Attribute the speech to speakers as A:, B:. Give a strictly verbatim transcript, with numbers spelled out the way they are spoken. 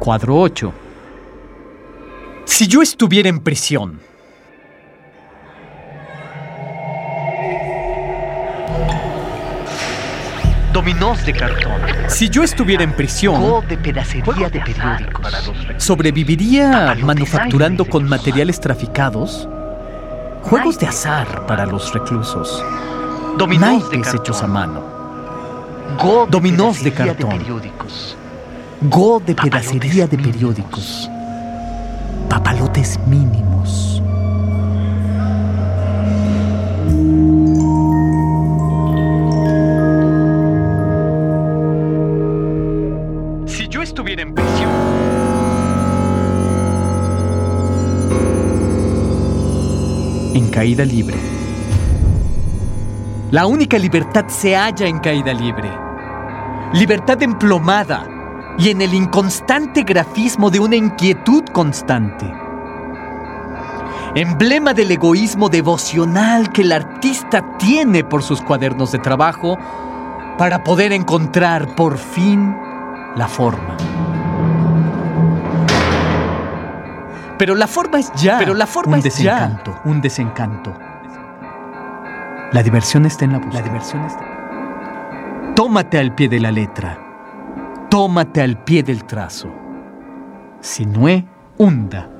A: Cuadro ocho. Si yo estuviera en prisión,
B: Dominós de cartón.
A: si yo estuviera en prisión,
B: Go de pedacería de periódicos.
A: ¿sobreviviría
B: Papalotes
A: manufacturando
B: aire.
A: con materiales traficados? Juegos de azar para los reclusos.
B: Dominós de
A: Naipes hechos a
B: cartón.
A: mano.
B: Go de
A: Dominós de
B: pedacería
A: cartón.
B: periódicos.
A: Go de
B: Papalotes
A: pedacería de
B: mínimos.
A: periódicos. Papalotes mínimos. Si yo estuviera en prisión, en caída libre. La única libertad se halla en caída libre. Libertad emplomada y en el inconstante grafismo de una inquietud constante. Emblema del egoísmo devocional que el artista tiene por sus cuadernos de trabajo para poder encontrar por fin la forma. Pero la forma es ya. Pero la forma
B: un
A: es
B: desencanto,
A: ya. Un desencanto. La diversión está en la búsqueda. La diversión está. Tómate al pie de la letra. Tómate al pie del trazo. Sinue hunda.